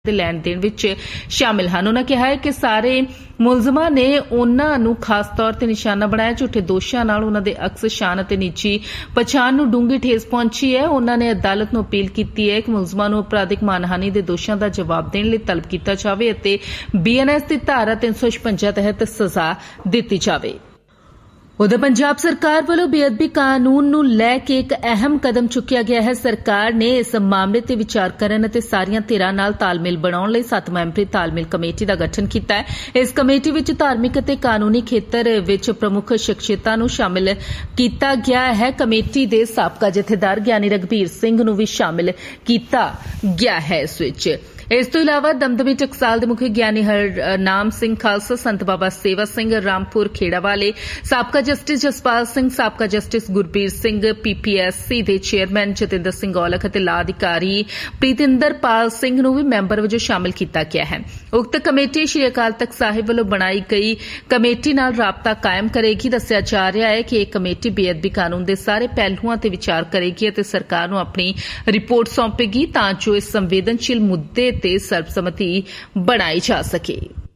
ਦੇ ਲੈਣ ਦੇਣ ਵਿੱਚ ਸ਼ਾਮਿਲ ਹਨ। ਉਨ੍ਹਾਂ ਕਿਹਾ ਹੈ ਕਿ ਸਾਰੇ ਮੁਲਜ਼ਮਾਂ ਨੇ ਉਨ੍ਹਾਂ ਨੂੰ ਖਾਸ ਤੌਰ ਤੇ ਨਿਸ਼ਾਨਾ ਬਣਾਇਆ। ਝੂਠੇ ਦੋਸ਼ਾਂ ਨਾਲ ਉਨ੍ਹਾਂ ਦੇ ਅਕਸ, ਸ਼ਾਨ ਅਤੇ ਨਿੱਜੀ ਪਛਾਣ ਨੂੰ ਡੂੰਘੀ ਠੇਸ ਪਹੁੰਚੀ ਹੈ। ਉਨ੍ਹਾਂ ਨੇ ਅਦਾਲਤ ਨੂੰ ਅਪੀਲ ਕੀਤੀ ਹੈ ਕਿ ਮੁਲਜ਼ਮਾਂ ਨੂੰ ਅਪਰਾਧਿਕ ਮਾਨਹਾਨੀ ਦੇ ਦੋਸ਼ਾਂ ਦਾ ਜਵਾਬ ਦੇਣ ਲਈ ਤਲਬ ਕੀਤਾ ਜਾਵੇ ਅਤੇ BNS ਦੀ ਧਾਰਾ 356 ਤਹਿਤ ਸਜ਼ਾ ਦਿੱਤੀ ਜਾਵੇ। उधर पंजाब सरकार वालों बेअदबी कानून नूं लैके एक अहम कदम चुकिया गया है। सरकार ने इस मामले ते विचार करन अते सारियां धिरां नाल तालमेल बनाउण लई 7 मैंबरी तालमेल कमेटी दा गठन कीता है। इस कमेटी विच धार्मिक अते कानूनी खेतर विच प्रमुख शख्सियतां नूं शामिल कीता गया है। कमेटी दे साबका जथेदार ज्ञानी रघबीर सिंह नूं भी शामिल कीता गया है। इस तो इलावा दमदमी टकसाल के मुखी ज्ञानी हरनाम सिंह खालसा, संत बाबा सेवा सिंह रामपुर खेड़ा वाले, साबका जस्टिस जसपाल सिंह, साबका जस्टिस गुरबीर सिंह, PPSC के चेयरमैन जतिंदर सिंह औलख और ला अधिकारी प्रीतिंदर पाल सिंह नूं भी मैंबर वजों शामिल किया गया है। उक्त कमेटी श्री अकाल तख्त साहिब वालों बनाई गई कमेटी नाल राबता कायम करेगी। दस्सिया जा रहा है कि यह कमेटी बेअदबी कानून के सारे पहलुओं ते विचार करेगी और सरकार नूं अपनी रिपोर्ट सौंपेगी तां जो इस संवेदनशील मुद्दे ते सर्बसम्मति बनाई जा सके।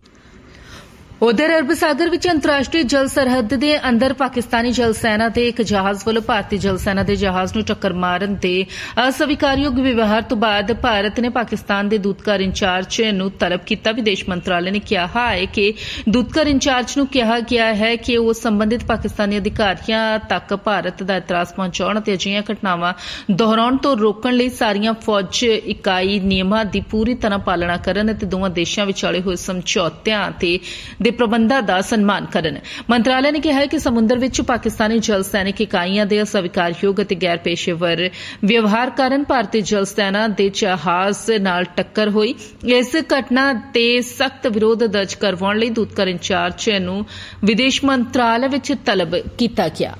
उधर अरब सागर विच अंतर्राष्ट्रीय जल सरहद दे अंदर पाकिस्तानी जल सेना के एक जहाज वालों भारतीय जल सेना के जहाज नूं टक्कर मारन के अस्वीकारयोग व्यवहार तो बाद भारत ने पाकिस्तान के दूतघर इंचार्ज नूं तलब किया। विदेश मंत्रालय ने कहा है कि दूतघर इंचार्ज नूं कहा गया है कि वह संबंधित पाकिस्तानी अधिकारियों तक भारत का इतराज पहुंचाउण अते अजिहियां घटनावां दोहराउण तो रोकण लई सारियां फौज इकाई नियमां दी पूरी तरह पालना करन अते दोवां देशां विचाले होए समझौतियां दे प्रबंधां दा सन्मान करन। मंत्रालय ने कहा है कि समुद्र विच पाकिस्तानी जल सैनिक इकाइयां दे अस्वीकारयोग अते गैर पेशेवर व्यवहार कारण भारतीय जल सेना दे जहाज नाल टक्कर होई। इस घटना ते सख्त विरोध दर्ज करवाउण लई दूतघर इंचार्ज नूं विदेश मंत्रालय विच तलब कीता गया।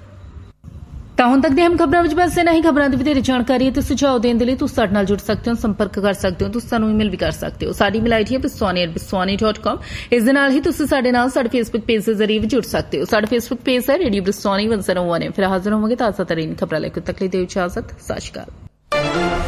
ਤਾਂ ਹੁਣ ਤੱਕ ਦੀਆਂ ਅਹਿਮ ਖਬਰਾਂ ਵਿੱਚ ਬਸ ਇਨਾ ਹੀ। ਖਬਰਾਂ ਦੀ ਵਧੇਰੇ ਜਾਣਕਾਰੀ ਅਤੇ ਸੁਝਾਅ ਦੇਣ ਦੇ ਲਈ ਤੁਸੀਂ ਸਾਡੇ ਨਾਲ ਜੁੜ ਸਕਦੇ ਹੋ, ਸੰਪਰਕ ਕਰ ਸਕਦੇ ਹੋ। ਤੁਸੀਂ ਸਾਨੂੰ ਈਮੇਲ ਵੀ ਕਰ ਸਕਦੇ ਹੋ। ਸਾਡੀ ਈਮੇਲ ਆਈਡੀ ਹੈ biswani@biswani.com। ਇਸ ਦੇ ਨਾਲ ਹੀ ਤੁਸੀਂ ਸਾਡੇ ਨਾਲ ਸਾਡੇ ਫੇਸਬੁੱਕ ਪੇਜ ਦੇ ਜ਼ਰੀਏ ਵੀ ਜੁੜ ਸਕਦੇ ਹੋ। ਸਾਡਾ ਫੇਸਬੁੱਕ ਪੇਜ ਹੈ ਰੇਡੀਓ ਬਿਸਵਾਨੀ 101। ਫਿਰ ਹਾਜ਼ਰ ਹੋਵਾਂਗੇ ਤਾਜ਼ਾ ਤਰੀਨ ਖਬਰਾਂ ਲੈ ਕੇ। ਤੱਕ ਲਈ ਦਿਓ ਇਜਾਜ਼ਤ। ਸਤਿ ਸ਼੍ਰੀ ਅਕਾਲ।